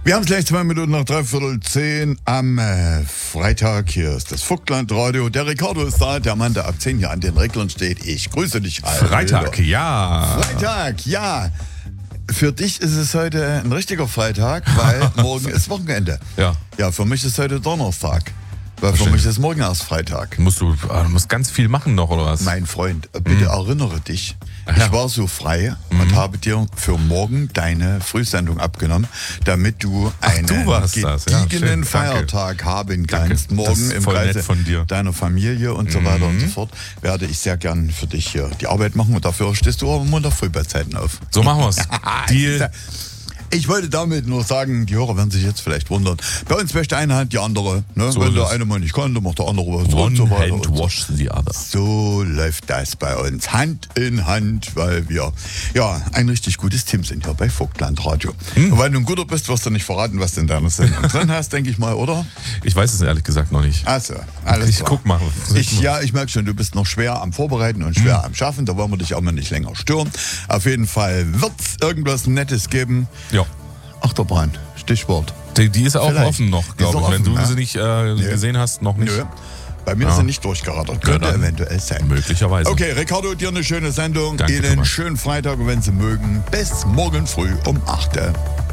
Wir haben es gleich 2 Minuten nach 9:45 am Freitag. Hier ist das Vogtland-Radio. Der Ricardo ist da, der Mann, der ab 10 hier an den Reglern steht. Ich grüße dich. Freitag, ja. Freitag, ja. Für dich ist es heute ein richtiger Freitag, weil morgen ist Wochenende. Ja. Ja, für mich ist heute Donnerstag. Weil für mich ist morgen erst Freitag. Du musst ganz viel machen noch, oder was? Mein Freund, bitte erinnere dich. Ja. Ich war so frei und habe dir für morgen deine Frühsendung abgenommen, damit du einen gediegenen Feiertag haben kannst. Morgen im Kreise deiner Familie und so weiter und so fort. Werde ich sehr gern für dich hier die Arbeit machen und dafür stehst du aber am Montag früh bei Zeiten auf. So machen wir's. Deal. Ich wollte damit nur sagen, die Hörer werden sich jetzt vielleicht wundern. Bei uns wäscht eine Hand die andere. Ne? So wenn der eine mal nicht kann, dann macht der andere was. One und so weiter. hand wash the other. So läuft das bei uns. Hand in Hand, weil wir ja ein richtig gutes Team sind hier bei Vogtland Radio. Und weil du ein Guter bist, wirst du nicht verraten, was du in deiner Sendung drin hast, denke ich mal, oder? Ich weiß es ehrlich gesagt noch nicht. Also, alles klar. Guck mal. Ich merke schon, du bist noch schwer am Vorbereiten und schwer am Schaffen. Da wollen wir dich auch mal nicht länger stören. Auf jeden Fall wird es irgendwas Nettes geben. Ja. Achterbahn, Stichwort. Die ist auch Vielleicht. offen noch, glaube ich. Wenn du sie nicht gesehen hast, noch nicht. Nö. Bei mir sind nicht durchgerattert. Könnte eventuell sein. Möglicherweise. Okay, Ricardo, dir eine schöne Sendung. Danke, Ihnen Thomas. schönen Freitag, wenn Sie mögen. Bis morgen früh um 8 Uhr.